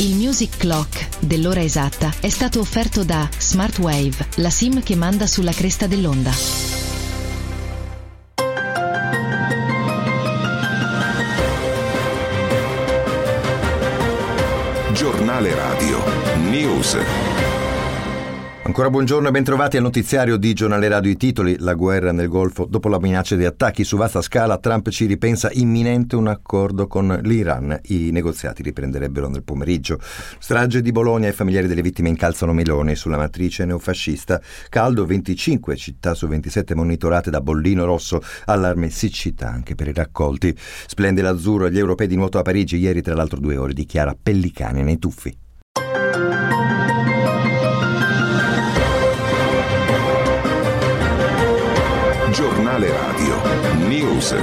Il Music Clock dell'ora esatta è stato offerto da Smartwave, la SIM che manda sulla cresta dell'onda. Giornale Radio News. Ancora buongiorno e bentrovati al notiziario di Giornale Radio. I titoli: la guerra nel Golfo dopo la minaccia di attacchi su vasta scala, Trump ci ripensa, imminente un accordo con l'Iran, i negoziati riprenderebbero nel pomeriggio. Strage di Bologna, i familiari delle vittime incalzano Meloni sulla matrice neofascista. Caldo, 25 città su 27 monitorate da bollino rosso, allarme siccità anche per i raccolti. Splende l'azzurro agli europei di nuoto a Parigi, ieri tra l'altro 2 ore di Chiara Pellicani nei tuffi. Giornale Radio News.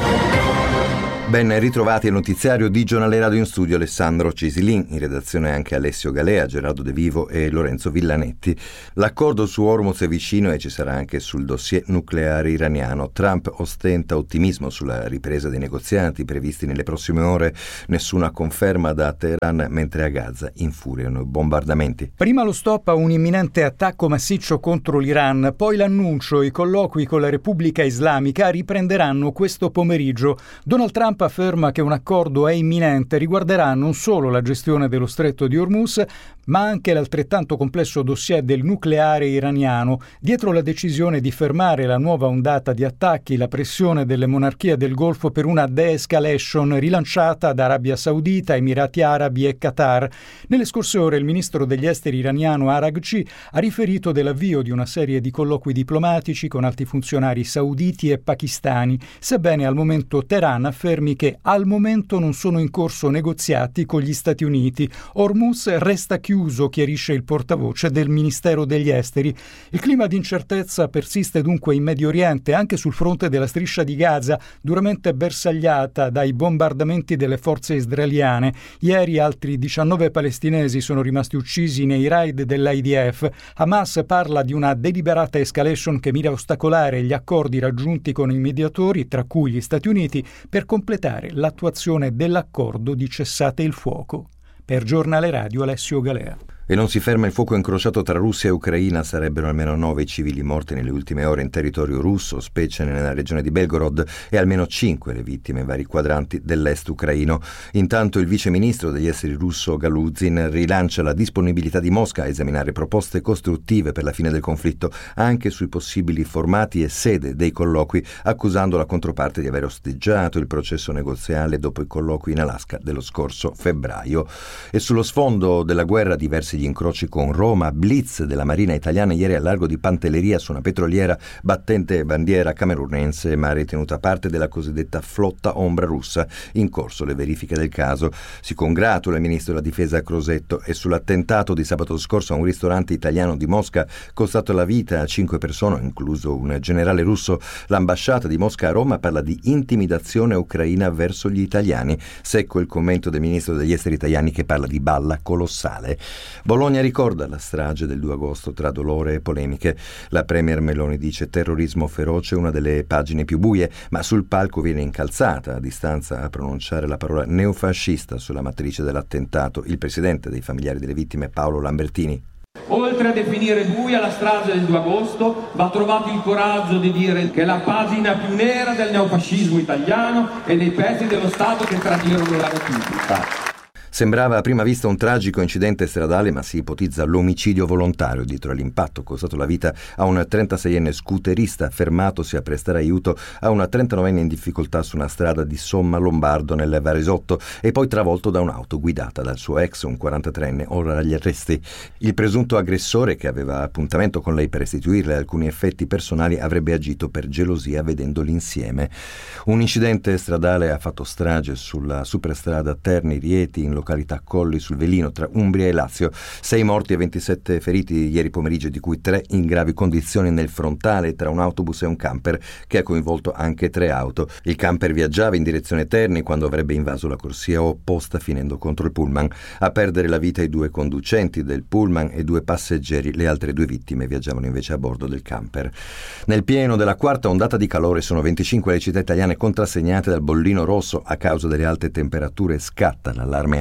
Ben ritrovati al notiziario di Giornale Radio, in studio Alessandro Cisilin, in redazione anche Alessio Galea, Gerardo De Vivo e Lorenzo Villanetti. L'accordo su Hormuz è vicino e ci sarà anche sul dossier nucleare iraniano. Trump ostenta ottimismo sulla ripresa dei negoziati previsti nelle prossime ore, nessuna conferma da Teheran, mentre a Gaza infuriano i bombardamenti. Prima lo stop a un imminente attacco massiccio contro l'Iran, poi l'annuncio: i colloqui con la Repubblica Islamica riprenderanno questo pomeriggio. Donald Trump afferma che un accordo è imminente, riguarderà non solo la gestione dello stretto di Hormuz, ma anche l'altrettanto complesso dossier del nucleare iraniano. Dietro la decisione di fermare la nuova ondata di attacchi, la pressione delle monarchie del Golfo per una de-escalation rilanciata da Arabia Saudita, Emirati Arabi e Qatar. Nelle scorse ore il ministro degli esteri iraniano Araghchi ha riferito dell'avvio di una serie di colloqui diplomatici con alti funzionari sauditi e pakistani, sebbene al momento Teheran affermi che al momento non sono in corso negoziati con gli Stati Uniti. Hormuz resta chiuso, chiarisce il portavoce del Ministero degli Esteri. Il clima di incertezza persiste dunque in Medio Oriente, anche sul fronte della striscia di Gaza, duramente bersagliata dai bombardamenti delle forze israeliane. Ieri altri 19 palestinesi sono rimasti uccisi nei raid dell'IDF. Hamas parla di una deliberata escalation che mira a ostacolare gli accordi raggiunti con i mediatori, tra cui gli Stati Uniti, per completare l'attuazione dell'accordo di cessate il fuoco. Per Giornale Radio Alessio Galea. E non si ferma il fuoco incrociato tra Russia e Ucraina. Sarebbero almeno 9 civili morti nelle ultime ore in territorio russo, specie nella regione di Belgorod, e almeno 5 le vittime in vari quadranti dell'est ucraino. Intanto il vice ministro degli esteri russo Galuzin rilancia la disponibilità di Mosca a esaminare proposte costruttive per la fine del conflitto, anche sui possibili formati e sede dei colloqui, accusando la controparte di aver osteggiato il processo negoziale dopo i colloqui in Alaska dello scorso febbraio. E sullo sfondo della guerra diversi gli incroci con Roma, blitz della Marina italiana ieri al largo di Pantelleria su una petroliera battente bandiera camerunense ma ritenuta parte della cosiddetta flotta ombra russa. In corso le verifiche del caso. Si congratula il ministro della difesa Crosetto. E sull'attentato di sabato scorso a un ristorante italiano di Mosca, costato la vita a 5 persone, incluso un generale russo, l'ambasciata di Mosca a Roma parla di intimidazione ucraina verso gli italiani. Secco il commento del ministro degli esteri italiani, che parla di balla colossale. Bologna ricorda la strage del 2 agosto tra dolore e polemiche. La premier Meloni dice: terrorismo feroce, una delle pagine più buie, ma sul palco viene incalzata a distanza a pronunciare la parola neofascista sulla matrice dell'attentato il presidente dei familiari delle vittime Paolo Lambertini. Oltre a definire buia la strage del 2 agosto, va trovato il coraggio di dire che è la pagina più nera del neofascismo italiano e dei pezzi dello Stato che tradirono la Repubblica. Sembrava a prima vista un tragico incidente stradale, ma si ipotizza l'omicidio volontario dietro all'impatto costato la vita a un 36enne scooterista fermatosi a prestare aiuto a una 39enne in difficoltà su una strada di Somma Lombardo nel Varesotto e poi travolto da un'auto guidata dal suo ex, un 43enne, ora agli arresti. Il presunto aggressore, che aveva appuntamento con lei per restituirle alcuni effetti personali, avrebbe agito per gelosia vedendoli insieme. Un incidente stradale ha fatto strage sulla superstrada Terni-Rieti in località Colli sul Velino tra Umbria e Lazio. 6 morti e 27 feriti ieri pomeriggio, di cui 3 in gravi condizioni nel frontale tra un autobus e un camper che ha coinvolto anche 3 auto. Il camper viaggiava in direzione Terni quando avrebbe invaso la corsia opposta finendo contro il pullman. A perdere la vita i 2 conducenti del pullman e 2 passeggeri. Le altre 2 vittime viaggiavano invece a bordo del camper. Nel pieno della quarta ondata di calore sono 25 le città italiane contrassegnate dal bollino rosso. A causa delle alte temperature scatta l'allarme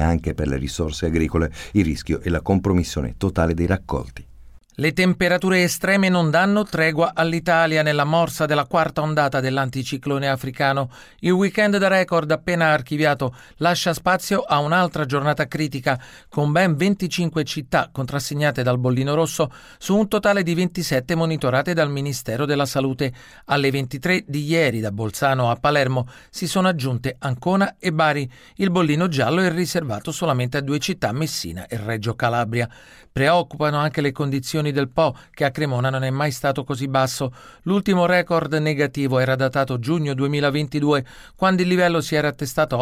anche per le risorse agricole. Il rischio è la compromissione totale dei raccolti. Le temperature estreme non danno tregua all'Italia nella morsa della quarta ondata dell'anticiclone africano. Il weekend da record appena archiviato lascia spazio a un'altra giornata critica, con ben 25 città contrassegnate dal bollino rosso su un totale di 27 monitorate dal Ministero della Salute. Alle 23 di ieri da Bolzano a Palermo si sono aggiunte Ancona e Bari. Il bollino giallo è riservato solamente a 2 città, Messina e Reggio Calabria. Preoccupano anche le condizioni del Po, che a Cremona non è mai stato così basso. L'ultimo record negativo era datato giugno 2022, quando il livello si era attestato a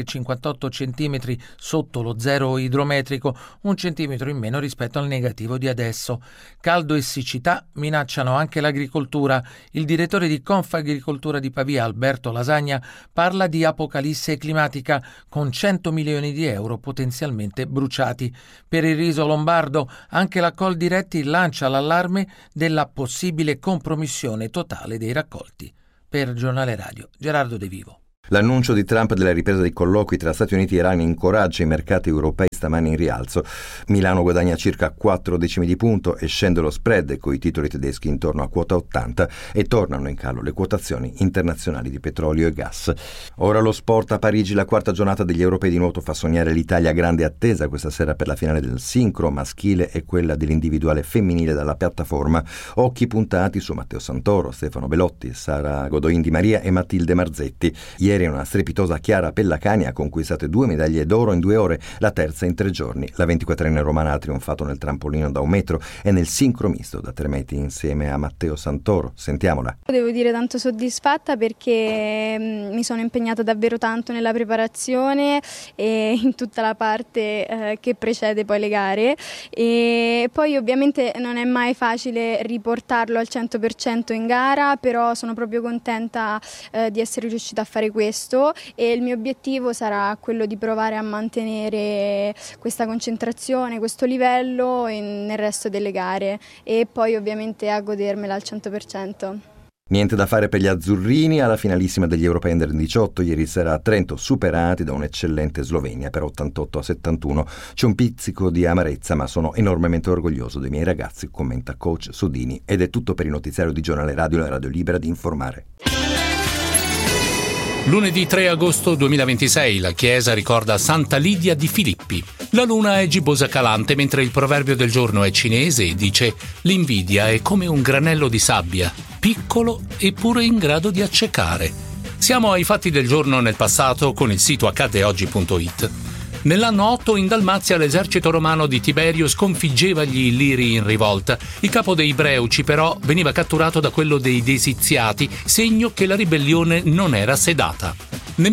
8,58 m sotto lo zero idrometrico, 1 centimetro in meno rispetto al negativo di adesso. Caldo e siccità minacciano anche l'agricoltura. Il direttore di Confagricoltura di Pavia, Alberto Lasagna, parla di apocalisse climatica, con 100 milioni di euro potenzialmente bruciati. Per il riso lombardo anche la Coldiretti lancia l'allarme della possibile compromissione totale dei raccolti. Per Giornale Radio, Gerardo De Vivo. L'annuncio di Trump della ripresa dei colloqui tra Stati Uniti e Iran incoraggia i mercati europei stamani in rialzo. Milano guadagna circa 4 decimi di punto e scende lo spread con i titoli tedeschi intorno a quota 80 e tornano in calo le quotazioni internazionali di petrolio e gas. Ora lo sport a Parigi. La quarta giornata degli europei di nuoto fa sognare l'Italia. Grande attesa questa sera per la finale del sincro maschile e quella dell'individuale femminile dalla piattaforma. Occhi puntati su Matteo Santoro, Stefano Belotti, Sara Godoin Di Maria e Matilde Marzetti. Ieri una strepitosa Chiara Pellacani ha conquistato 2 medaglie d'oro in 2 ore, la terza in 3 giorni. La 24enne romana ha trionfato nel trampolino da 1 metro e nel sincro misto da 3 metri insieme a Matteo Santoro. Sentiamola. Devo dire tanto soddisfatta perché mi sono impegnata davvero tanto nella preparazione e in tutta la parte che precede poi le gare, e poi ovviamente non è mai facile riportarlo al 100% in gara, però sono proprio contenta di essere riuscita a fare questo, e il mio obiettivo sarà quello di provare a mantenere questa concentrazione, questo livello nel resto delle gare, e poi ovviamente a godermela al 100%. Niente da fare per gli azzurrini alla finalissima degli Europei Under 18 ieri sera a Trento, superati da un'eccellente Slovenia per 88-71. C'è un pizzico di amarezza, ma sono enormemente orgoglioso dei miei ragazzi, commenta coach Sudini. Ed è tutto per il notiziario di Giornale Radio, la radio libera di informare. Lunedì 3 agosto 2026 la chiesa ricorda Santa Lidia di Filippi. La luna è gibbosa calante, mentre il proverbio del giorno è cinese e dice: l'invidia è come un granello di sabbia, piccolo eppure in grado di accecare. Siamo ai fatti del giorno nel passato con il sito accadeoggi.it. Nell'anno 8 in Dalmazia l'esercito romano di Tiberio sconfiggeva gli Illiri in rivolta. Il capo dei Breuci però veniva catturato da quello dei Desiziati, segno che la ribellione non era sedata. Nel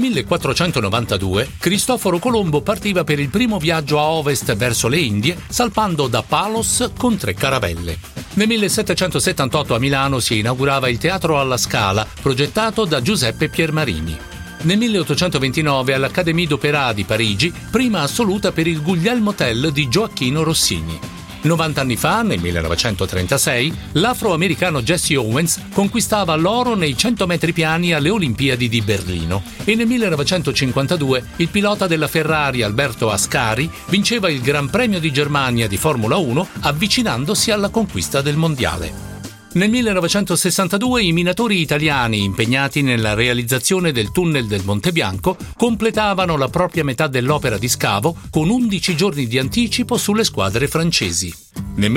1492 Cristoforo Colombo partiva per il primo viaggio a ovest verso le Indie, salpando da Palos con 3 caravelle. Nel 1778 a Milano si inaugurava il Teatro alla Scala, progettato da Giuseppe Piermarini. Nel 1829 all'Académie d'Opéra di Parigi, prima assoluta per il Guglielmo Tell di Gioacchino Rossini. 90 anni fa, nel 1936, l'afroamericano Jesse Owens conquistava l'oro nei 100 metri piani alle Olimpiadi di Berlino, e nel 1952 il pilota della Ferrari Alberto Ascari vinceva il Gran Premio di Germania di Formula 1, avvicinandosi alla conquista del mondiale. Nel 1962 i minatori italiani impegnati nella realizzazione del tunnel del Monte Bianco completavano la propria metà dell'opera di scavo con 11 giorni di anticipo sulle squadre francesi. Nel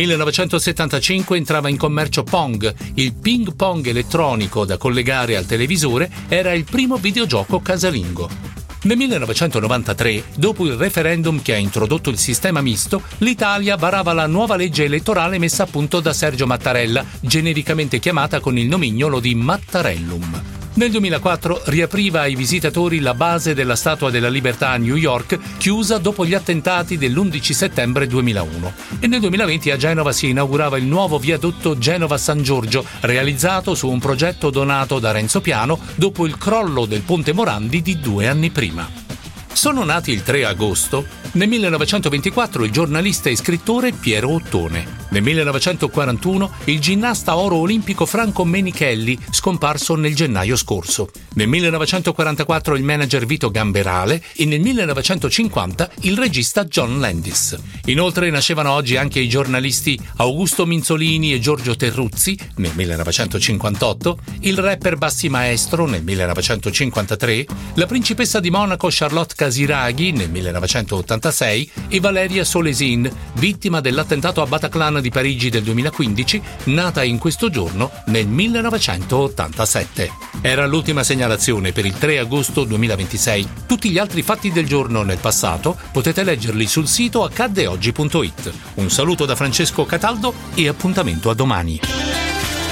1975 entrava in commercio Pong. Il ping pong elettronico da collegare al televisore era il primo videogioco casalingo. Nel 1993, dopo il referendum che ha introdotto il sistema misto, l'Italia varava la nuova legge elettorale messa a punto da Sergio Mattarella, genericamente chiamata con il nomignolo di Mattarellum. Nel 2004 riapriva ai visitatori la base della Statua della Libertà a New York, chiusa dopo gli attentati dell'11 settembre 2001. E nel 2020 a Genova si inaugurava il nuovo viadotto Genova-San Giorgio, realizzato su un progetto donato da Renzo Piano dopo il crollo del Ponte Morandi di 2 anni prima. Sono nati il 3 agosto nel 1924 il giornalista e scrittore Piero Ottone. Nel 1941 il ginnasta oro olimpico Franco Menichelli, scomparso nel gennaio scorso. Nel 1944 il manager Vito Gamberale e nel 1950 il regista John Landis. Inoltre nascevano oggi anche i giornalisti Augusto Minzolini e Giorgio Terruzzi nel 1958, il rapper Bassi Maestro nel 1953, la principessa di Monaco Charlotte Casiraghi nel 1986 e Valeria Solesin, vittima dell'attentato a Bataclan di Parigi del 2015, nata in questo giorno nel 1987. Era l'ultima segnalazione per il 3 agosto 2026. Tutti gli altri fatti del giorno nel passato potete leggerli sul sito accaddeoggi.it. Un saluto da Francesco Cataldo e appuntamento a domani.